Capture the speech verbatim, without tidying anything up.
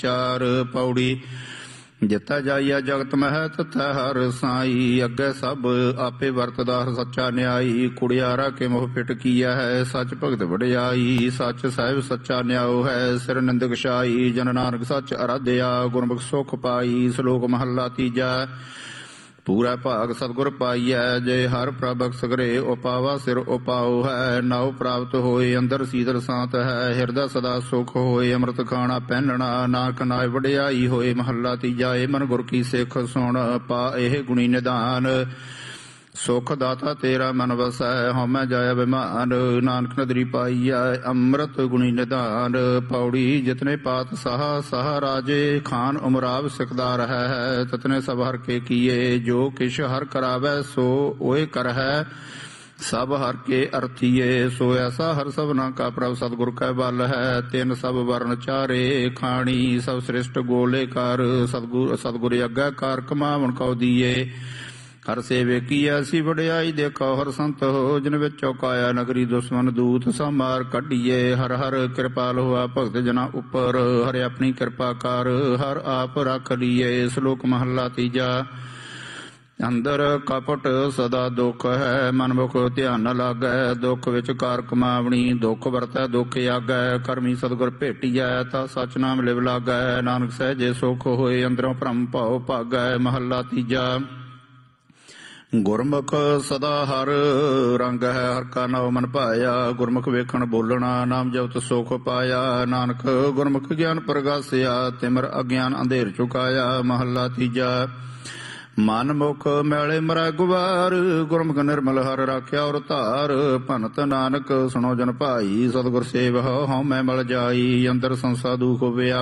ਚਾਰ ਪੌੜੀ। ਜਿੱਥੈ ਜਾਈਐ ਜਗਤ ਮਹਿ ਤਥੈ ਹਰ ਸਾਈ। ਅੱਗੇ ਸਭ ਆਪੇ ਵਰਤਦਾ ਹਰ ਸੱਚਾ ਨਿਆਈ। ਕੁੜਿਆਰਾ ਕੇ ਮੋਹ ਪਿਟ ਕੀਆ ਹੈ ਸੱਚ ਭਗਤ ਵਡਿਆਈ। ਸੱਚ ਸਾਹਿਬ ਸੱਚਾ ਨਿਆਓ ਹੈ ਸਿਰ ਨਿੰਦਕ ਛਾਈ। ਜਨ ਨਾਨਕ ਸੱਚ ਅਰਾਧਿਆ ਗੁਰਮੁਖ ਸੁਖ ਪਾਈ। ਸ਼ਲੋਕ ਮਹੱਲਾ ਤੀਜਾ। ਪੂਰਾ ਭਾਗ ਸਤਿਗੁਰ ਪਾਈਐ ਜੇ ਹਰ ਪ੍ਰਭ ਸਗਰੇ ਉਪਾਵਾ ਸਿਰ ਉਪਾਉ ਹੈ। ਨਾਉ ਪ੍ਰਾਪਤ ਹੋਏ ਅੰਦਰ ਸੀਤਲ ਸਾਂਤ ਹੈ। ਹਿਰਦਾ ਸਦਾ ਸੁਖ ਹੋਏ ਅੰਮ੍ਰਿਤ ਖਾਣਾ ਪਹਿਨਣਾ। ਨਾਨਕ ਨਾਏ ਵਡਿਆਈ ਹੋਏ ਮਹੱਲਾ ਤੀਜਾ। ਇਹ ਮਨ ਗੁਰ ਕੀ ਸਿੱਖ ਸੁਣ ਪਾ ਇਹ ਗੁਣੀ ਨਿਧਾਨ। ਸੁਖ ਦਾਤਾ ਤੇਰਾ ਮਨ ਵਸੈ ਹਉਮੈ ਜਾਇਆ ਬਿਮਾਨ। ਨਾਨਕ ਨਦਰੀ ਪਾਈਐ ਅੰਮ੍ਰਿਤ ਗੁਣੀ ਨਿਧਾਨ। ਪੌੜੀ ਜਿਤਨੇ ਪਾਤ ਸਾਹਾ ਸਾਹ ਰਾਜੇ। ਖਾਨ ਉਮਰਾਵ ਸਿਕਦਾ ਰਹਿ ਹੈ ਤਤਨੇ ਸਭ ਹਰ ਕੇ ਕੀਏ। ਜੋ ਕਿਛ ਹਰ ਕਰਾਵੈ ਸੋ ਓਏ ਕਰਹਿ ਸਭ ਹਰ ਕੇ ਅਰਥੀਏ। ਸੋ ਐਸਾ ਹਰ ਸਭਨਾ ਕਾ ਪ੍ਰਭ ਸਤਿਗੁਰ ਕੈ ਬਲ ਹੈ। ਤਿੰਨ ਸਭ ਵਰਨ ਚਾਰੇ ਖਾਣੀ ਸਭ ਸ੍ਰਿਸ਼ਟ ਗੋਲੇ ਕਰ। ਸਤਿਗੁਰ ਸਤਿਗੁਰ ਅੱਗੇ ਕਾਰ ਕਮਾਵਣ ਕਉ ਦੀਏ। ਹਰ ਸੇਵੇ ਕੀ ਐਸੀ ਵਡਿਆਈ ਦੇਖੋ ਹਰ ਸੰਤ ਹੋ। ਜਿਨ ਵਿੱਚ ਚੌਕਾਇਆ ਨਗਰੀ ਦੁਸ਼ਮਨ ਦੂਤ ਸਭ ਮਾਰ ਕੱਢੀਏ। ਹਰ ਹਰ ਕਿਰਪਾਲ ਹੋਆ ਭਗਤ ਜਨਾ ਉੱਪਰ। ਹਰਿ ਆਪਣੀ ਕਿਰਪਾ ਕਰ ਹਰ ਆਪ ਰੱਖ ਲੀਏ। ਸ਼ਲੋਕ ਮਹੱਲਾ ਤੀਜਾ। ਅੰਦਰ ਕਪਟ ਸਦਾ ਦੁੱਖ ਹੈ ਮਨ ਮੁਖ ਧਿਆਨ ਨ ਲਾਗੈ। ਦੁੱਖ ਵਿੱਚ ਕਾਰ ਕਮਾਵਣੀ ਦੁੱਖ ਵਰਤੈ ਦੁੱਖ ਆਗੈ। ਕਰਮੀ ਸਤਿਗੁਰ ਭੇਟੀਐ ਤਾ ਸਚ ਨਾਮ ਲਿਵ ਲਾਗੈ। ਨਾਨਕ ਸਹਿਜੇ ਸੁਖ ਹੋਏ ਅੰਦਰੋਂ ਭਰਮ ਭਉ ਭਾਗੈ। ਮਹੱਲਾ ਤੀਜਾ। ਗੁਰਮੁਖ ਸਦਾ ਹਰ ਰੰਗ ਹੈ ਹਰ ਕਾ ਨਾਉ ਮਨ ਭਾਇਆ। ਗੁਰਮੁਖ ਵੇਖਣ ਬੋਲਣਾ ਨਾਮ ਜਪਤ ਸੁਖ ਪਾਇਆ। ਨਾਨਕ ਗੁਰਮੁਖ ਗਿਆਨ ਪ੍ਰਗਾਸਿਆ ਤਿਮਰ ਅਗਿਆਨ ਅੰਧੇਰ ਚੁਕਾਇਆ। ਮਹੱਲਾ ਤੀਜਾ। ਮਨ ਮੁਖ ਮੈਲੇ ਮਰੈ ਗੁਬਾਰ। ਗੁਰਮੁਖ ਨਿਰਮਲ ਹਰ ਰਾਖਿਆ ਔਰ ਧਾਰ। ਭਨਤ ਨਾਨਕ ਸੁਣੋ ਜਨ ਭਾਈ। ਸਤਿਗੁਰ ਸੇਵ ਹਉਮੈ ਮਲ ਜਾਈ। ਅੰਦਰ ਸੰਸਾ ਦੁਖ ਵਿਆ